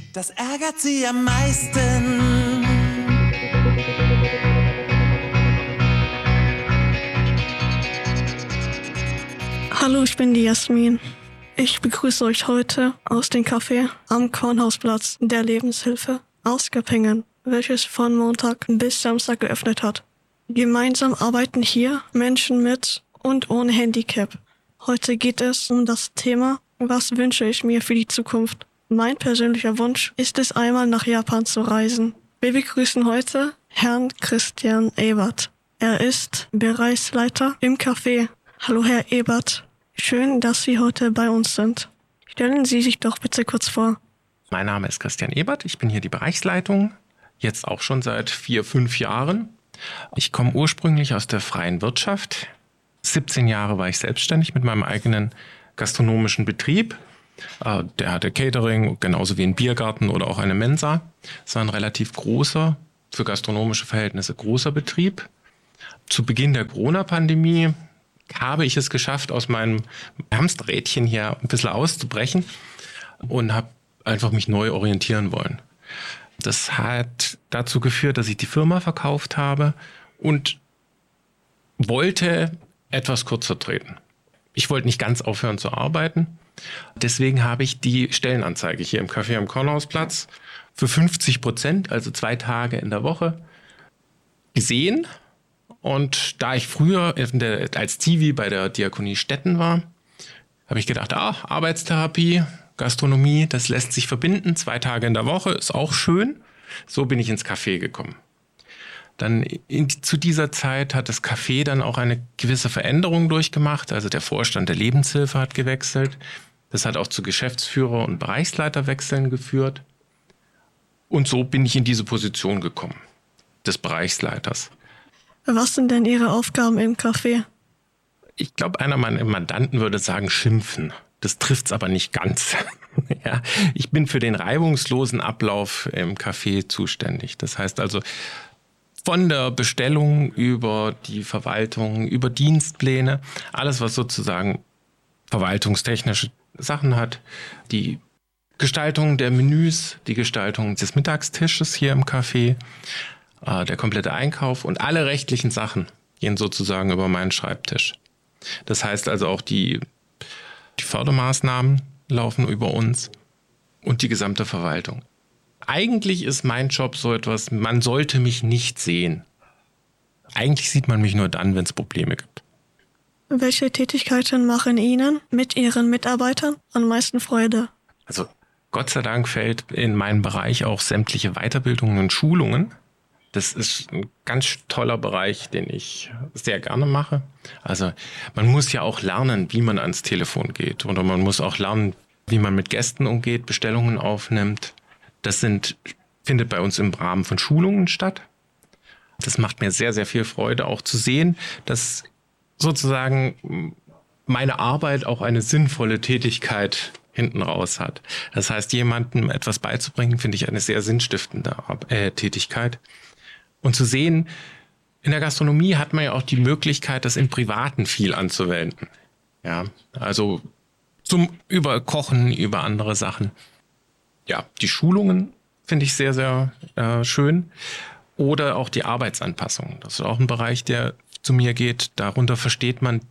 Das ärgert sie am meisten. Hallo, ich bin die Jasmin. Ich begrüße euch heute aus dem Café am Kornhausplatz der Lebenshilfe aus Göppingen, welches von Montag bis Samstag geöffnet hat. Gemeinsam arbeiten hier Menschen mit und ohne Handicap. Heute geht es um das Thema, was wünsche ich mir für die Zukunft? Mein persönlicher Wunsch ist es, einmal nach Japan zu reisen. Wir begrüßen heute Herrn Christian Ebert. Er ist Bereichsleiter im Café. Hallo Herr Ebert, schön, dass Sie heute bei uns sind. Stellen Sie sich doch bitte kurz vor. Mein Name ist Christian Ebert, ich bin hier die Bereichsleitung, jetzt auch schon seit 4-5 Jahren. Ich komme ursprünglich aus der freien Wirtschaft. 17 Jahre war ich selbstständig mit meinem eigenen gastronomischen Betrieb. Der hatte Catering, genauso wie ein Biergarten oder auch eine Mensa. Es war ein relativ großer, für gastronomische Verhältnisse großer Betrieb. Zu Beginn der Corona-Pandemie habe ich es geschafft, aus meinem Hamsterrädchen hier ein bisschen auszubrechen und habe einfach mich neu orientieren wollen. Das hat dazu geführt, dass ich die Firma verkauft habe und wollte etwas kürzer treten. Ich wollte nicht ganz aufhören zu arbeiten. Deswegen habe ich die Stellenanzeige hier im Café am Kornhausplatz für 50%, also 2 Tage in der Woche, gesehen. Und da ich früher als Zivi bei der Diakonie Stetten war, habe ich gedacht, Arbeitstherapie, Gastronomie, das lässt sich verbinden. 2 Tage in der Woche ist auch schön. So bin ich ins Café gekommen. Dann zu dieser Zeit hat das Café dann auch eine gewisse Veränderung durchgemacht. Also der Vorstand der Lebenshilfe hat gewechselt. Das hat auch zu Geschäftsführer- und Bereichsleiterwechseln geführt. Und so bin ich in diese Position gekommen, des Bereichsleiters. Was sind denn Ihre Aufgaben im Café? Ich glaube, einer meiner Mandanten würde sagen, schimpfen. Das trifft's aber nicht ganz. Ja, ich bin für den reibungslosen Ablauf im Café zuständig. Das heißt also, von der Bestellung über die Verwaltung, über Dienstpläne, alles, was sozusagen verwaltungstechnische Sachen hat, die Gestaltung der Menüs, die Gestaltung des Mittagstisches hier im Café, der komplette Einkauf und alle rechtlichen Sachen gehen sozusagen über meinen Schreibtisch. Das heißt also auch die Fördermaßnahmen laufen über uns und die gesamte Verwaltung. Eigentlich ist mein Job so etwas, man sollte mich nicht sehen. Eigentlich sieht man mich nur dann, wenn es Probleme gibt. Welche Tätigkeiten machen Ihnen mit Ihren Mitarbeitern am meisten Freude? Also Gott sei Dank fällt in meinen Bereich auch sämtliche Weiterbildungen und Schulungen. Das ist ein ganz toller Bereich, den ich sehr gerne mache. Also man muss ja auch lernen, wie man ans Telefon geht. Oder man muss auch lernen, wie man mit Gästen umgeht, Bestellungen aufnimmt. Das findet bei uns im Rahmen von Schulungen statt. Das macht mir sehr, sehr viel Freude, auch zu sehen, dass sozusagen meine Arbeit auch eine sinnvolle Tätigkeit hinten raus hat. Das heißt, jemandem etwas beizubringen, finde ich eine sehr sinnstiftende Tätigkeit. Und zu sehen, in der Gastronomie hat man ja auch die Möglichkeit, das im Privaten viel anzuwenden. Ja, also über Kochen, über andere Sachen. Ja, die Schulungen finde ich sehr, sehr schön. Oder auch die Arbeitsanpassung. Das ist auch ein Bereich, der zu mir geht. Darunter versteht man,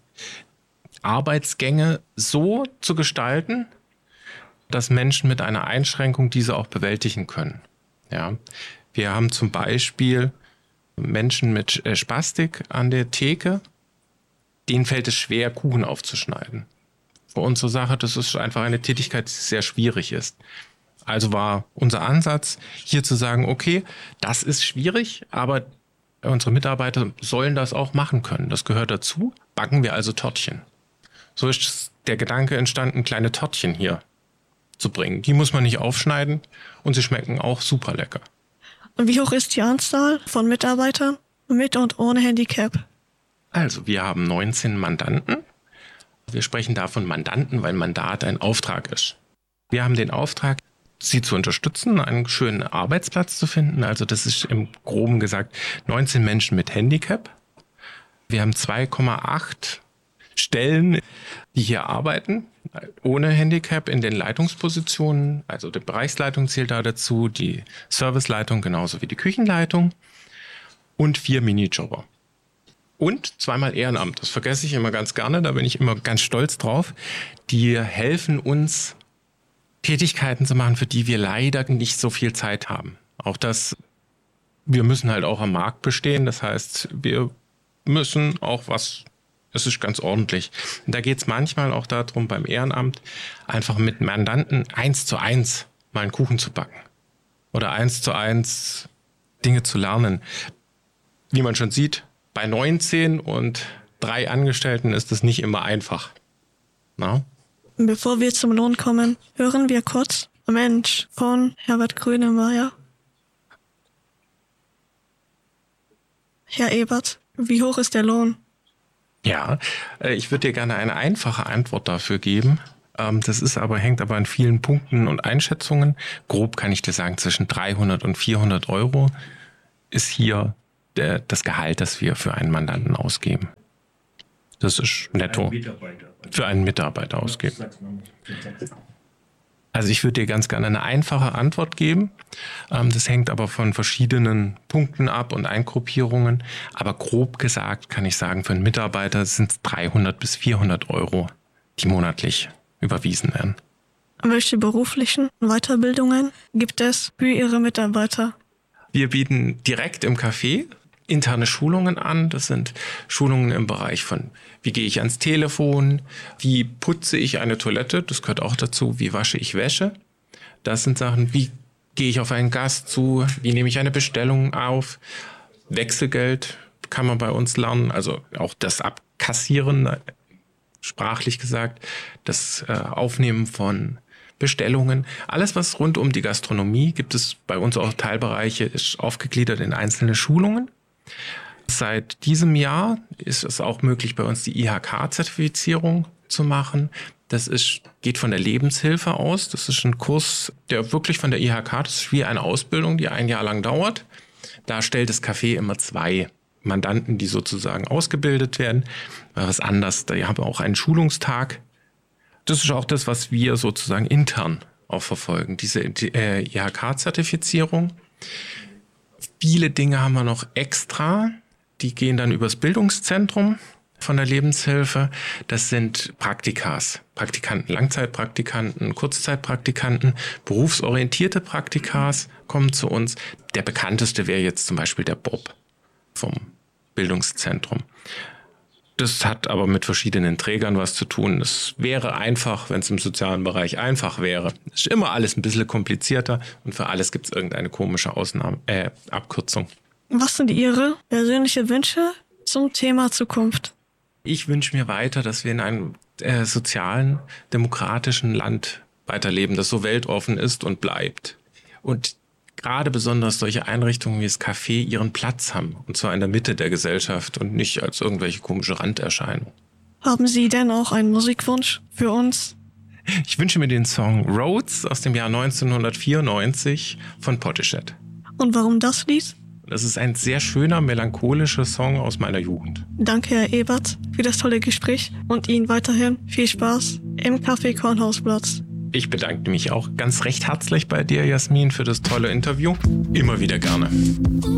Arbeitsgänge so zu gestalten, dass Menschen mit einer Einschränkung diese auch bewältigen können. Ja, wir haben zum Beispiel Menschen mit Spastik an der Theke. Denen fällt es schwer, Kuchen aufzuschneiden. Für unsere Sache, das ist einfach eine Tätigkeit, die sehr schwierig ist. Also war unser Ansatz, hier zu sagen, okay, das ist schwierig, aber unsere Mitarbeiter sollen das auch machen können. Das gehört dazu. Backen wir also Törtchen. So ist der Gedanke entstanden, kleine Törtchen hier zu bringen. Die muss man nicht aufschneiden und sie schmecken auch super lecker. Und wie hoch ist die Anzahl von Mitarbeitern mit und ohne Handicap? Also wir haben 19 Mandanten. Wir sprechen davon Mandanten, weil Mandat ein Auftrag ist. Wir haben den Auftrag, sie zu unterstützen, einen schönen Arbeitsplatz zu finden. Also das ist im Groben gesagt 19 Menschen mit Handicap. Wir haben 2,8 Stellen, die hier arbeiten, ohne Handicap in den Leitungspositionen. Also die Bereichsleitung zählt da dazu, die Serviceleitung genauso wie die Küchenleitung und 4 Minijobber. Und 2-mal Ehrenamt, das vergesse ich immer ganz gerne, da bin ich immer ganz stolz drauf. Die helfen uns, Tätigkeiten zu machen, für die wir leider nicht so viel Zeit haben. Auch das, wir müssen halt auch am Markt bestehen, das heißt, wir müssen auch was, es ist ganz ordentlich. Und da geht es manchmal auch darum, beim Ehrenamt einfach mit Mandanten 1:1 mal einen Kuchen zu backen. Oder 1:1 Dinge zu lernen. Wie man schon sieht, bei 19 und 3 Angestellten ist es nicht immer einfach. Na? Bevor wir zum Lohn kommen, hören wir kurz Mensch von Herbert Grönemeyer. Herr Ebert, wie hoch ist der Lohn? Ja, ich würde dir gerne eine einfache Antwort dafür geben. Das ist aber, hängt aber an vielen Punkten und Einschätzungen. Grob kann ich dir sagen, zwischen 300 und 400 Euro ist hier das Gehalt, das wir für einen Mandanten ausgeben. Das ist netto. Für einen Mitarbeiter ausgeben. Also ich würde dir ganz gerne eine einfache Antwort geben. Das hängt aber von verschiedenen Punkten ab und Eingruppierungen. Aber grob gesagt kann ich sagen, für einen Mitarbeiter sind es 300 bis 400 Euro, die monatlich überwiesen werden. Welche beruflichen Weiterbildungen gibt es für Ihre Mitarbeiter? Wir bieten direkt im Café interne Schulungen an. Das sind Schulungen im Bereich von, wie gehe ich ans Telefon, wie putze ich eine Toilette, das gehört auch dazu, wie wasche ich Wäsche. Das sind Sachen, wie gehe ich auf einen Gast zu, wie nehme ich eine Bestellung auf. Wechselgeld kann man bei uns lernen, also auch das Abkassieren, sprachlich gesagt, das Aufnehmen von Bestellungen. Alles, was rund um die Gastronomie, gibt es bei uns auch Teilbereiche, ist aufgegliedert in einzelne Schulungen. Seit diesem Jahr ist es auch möglich, bei uns die IHK-Zertifizierung zu machen. Das geht von der Lebenshilfe aus. Das ist ein Kurs, der wirklich von der IHK, das ist wie eine Ausbildung, die 1 Jahr lang dauert. Da stellt das Café immer 2 Mandanten, die sozusagen ausgebildet werden. Was anders, da haben wir auch einen Schulungstag. Das ist auch das, was wir sozusagen intern auch verfolgen, diese IHK-Zertifizierung. Viele Dinge haben wir noch extra, die gehen dann übers Bildungszentrum von der Lebenshilfe. Das sind Praktikas, Praktikanten, Langzeitpraktikanten, Kurzzeitpraktikanten, berufsorientierte Praktikas kommen zu uns. Der bekannteste wäre jetzt zum Beispiel der Bob vom Bildungszentrum. Das hat aber mit verschiedenen Trägern was zu tun. Es wäre einfach, wenn es im sozialen Bereich einfach wäre. Es ist immer alles ein bisschen komplizierter und für alles gibt es irgendeine komische Abkürzung. Was sind Ihre persönlichen Wünsche zum Thema Zukunft? Ich wünsche mir weiter, dass wir in einem sozialen, demokratischen Land weiterleben, das so weltoffen ist und bleibt. Und gerade besonders solche Einrichtungen wie das Café ihren Platz haben. Und zwar in der Mitte der Gesellschaft und nicht als irgendwelche komische Randerscheinung. Haben Sie denn auch einen Musikwunsch für uns? Ich wünsche mir den Song Roads aus dem Jahr 1994 von Portishead. Und warum das Lied? Das ist ein sehr schöner, melancholischer Song aus meiner Jugend. Danke, Herr Ebert, für das tolle Gespräch und Ihnen weiterhin viel Spaß im Café Kornhausplatz. Ich bedanke mich auch ganz recht herzlich bei dir, Jasmin, für das tolle Interview. Immer wieder gerne.